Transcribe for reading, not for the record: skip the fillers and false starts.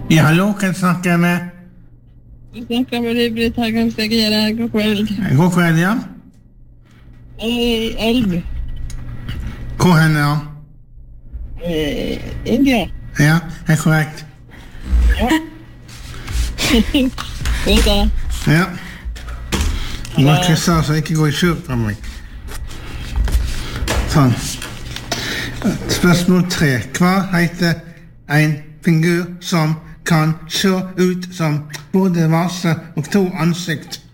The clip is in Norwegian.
Ja, hallo, kan jeg snakke med? Jeg snakker med deg, Britt Hagen Stegere. God kveld. God kveld, ja. Elv. Hvor henne, ja? India. Ja, er korrekt. Ja. Vet du? Ja. Du må krysse, så ikke gå i skjul fra meg. Sånn. Spørsmål 3. Hva heter en figur som kan se ut som både vase og 2 ansikt?